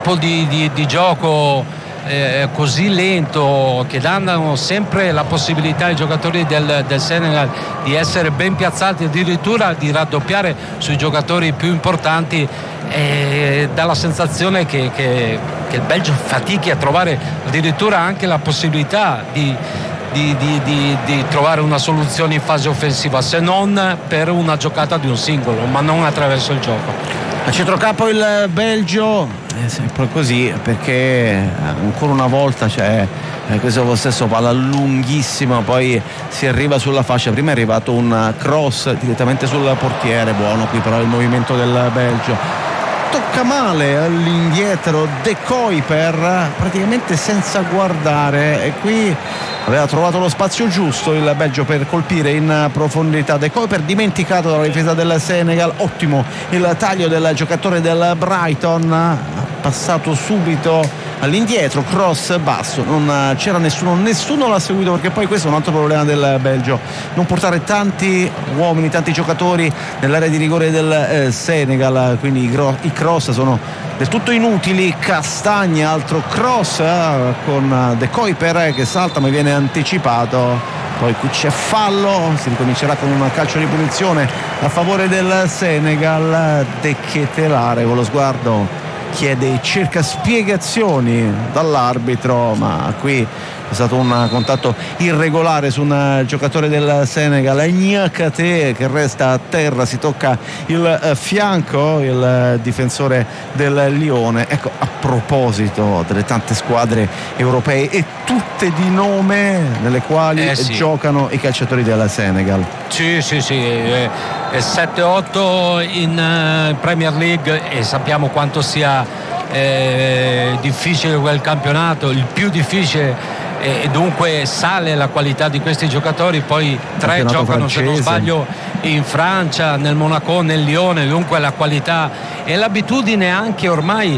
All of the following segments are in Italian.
di gioco così lento, che danno sempre la possibilità ai giocatori del Senegal di essere ben piazzati, addirittura di raddoppiare sui giocatori più importanti, dà la sensazione che il Belgio fatichi a trovare addirittura anche la possibilità di trovare una soluzione in fase offensiva, se non per una giocata di un singolo, ma non attraverso il gioco. A centrocampo il Belgio è sempre così, perché ancora una volta c'è questo stesso palla lunghissima, poi si arriva sulla fascia. Prima è arrivato un cross direttamente sul portiere, buono qui però il movimento del Belgio. Tocca male all'indietro De Kuiper, praticamente senza guardare, e qui aveva trovato lo spazio giusto il Belgio per colpire in profondità. De Kuiper dimenticato dalla difesa del Senegal. Ottimo il taglio del giocatore del Brighton, passato subito all'indietro, cross basso, non c'era nessuno l'ha seguito, perché poi questo è un altro problema del Belgio, non portare tanti uomini, tanti giocatori nell'area di rigore del Senegal, quindi i cross sono del tutto inutili. Castagna, altro cross con De Kuiper che salta ma viene anticipato. Poi qui c'è fallo, si ricomincerà con un calcio di punizione a favore del Senegal. De Ketelare con lo sguardo chiede, cerca spiegazioni dall'arbitro, ma qui è stato un contatto irregolare su un giocatore del Senegal, Niakate, che resta a terra, si tocca il fianco il difensore del Lione. Ecco, a proposito delle tante squadre europee e tutte di nome nelle quali giocano i calciatori del Senegal. Sì, 7-8 in Premier League, e sappiamo quanto sia difficile quel campionato, il più difficile, e dunque sale la qualità di questi giocatori. Poi tre giocano, se non sbaglio, in Francia, nel Monaco, nel Lione, dunque la qualità e l'abitudine anche ormai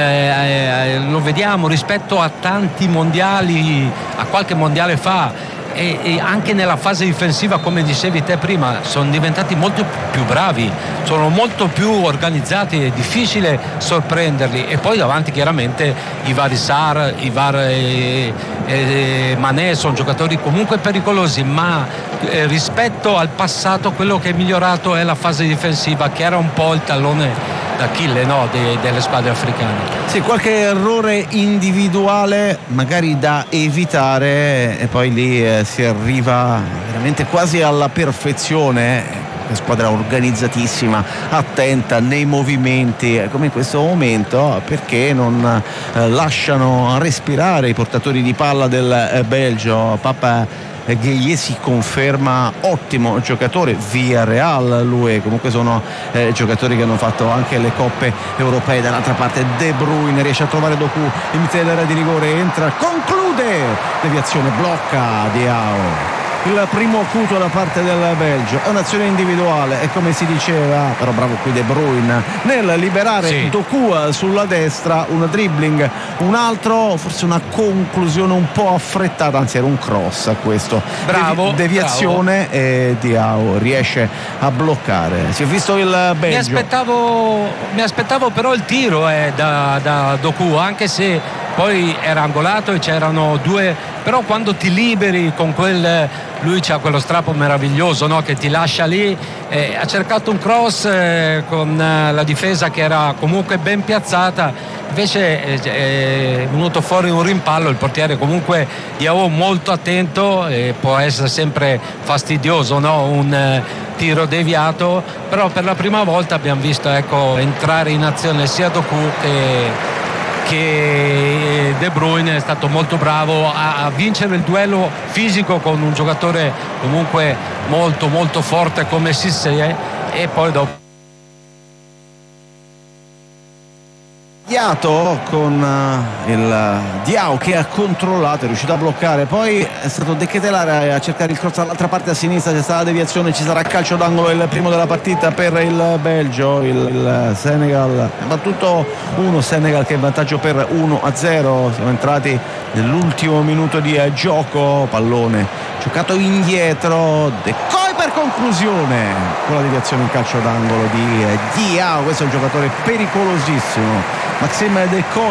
lo vediamo rispetto a tanti mondiali, a qualche mondiale fa, e anche nella fase difensiva, come dicevi te prima, sono diventati molto più bravi, sono molto più organizzati, è difficile sorprenderli. E poi davanti chiaramente i vari Sarr, i vari Mané sono giocatori comunque pericolosi, ma rispetto al passato quello che è migliorato è la fase difensiva, che era un po' il tallone d'Achille, no, delle squadre africane. Sì, qualche errore individuale magari da evitare, e poi lì si arriva veramente quasi alla perfezione. Una squadra organizzatissima, attenta nei movimenti, come in questo momento, perché non lasciano respirare i portatori di palla del Belgio. Papa Gueye si conferma ottimo giocatore, via Real lui, comunque sono giocatori che hanno fatto anche le coppe europee. Dall'altra parte De Bruyne riesce a trovare Doku, limite dell'area di rigore, entra, conclude, deviazione, blocca Diao. Il primo acuto da parte del Belgio è un'azione individuale, e come si diceva, però bravo qui De Bruyne nel liberare Doku sulla destra, un dribbling, un altro, forse una conclusione un po' affrettata, anzi era un cross a questo, deviazione, bravo. E Diao riesce a bloccare. Si è visto il Belgio. Mi aspettavo però il tiro da Doku, anche se poi era angolato e c'erano due, però quando ti liberi con lui c'ha quello strappo meraviglioso, no? Che ti lascia lì, ha cercato un cross con la difesa che era comunque ben piazzata, invece è venuto fuori un rimpallo. Il portiere comunque Diao molto attento, può essere sempre fastidioso, no? Un tiro deviato, però per la prima volta abbiamo visto entrare in azione sia Doku che De Bruyne. È stato molto bravo a vincere il duello fisico con un giocatore comunque molto molto forte come Cissé, e poi dopo con il Diao che ha controllato, è riuscito a bloccare, poi è stato De Ketelare a cercare il cross dall'altra parte a sinistra, c'è stata la deviazione, ci sarà calcio d'angolo, il primo della partita per il Belgio. Il Senegal ha battuto Senegal che è in vantaggio per 1-0. Siamo entrati nell'ultimo minuto di gioco, pallone giocato indietro, De Kuiper, conclusione con la deviazione in calcio d'angolo di Diao. Questo è un giocatore pericolosissimo, Maxime De Kuiper.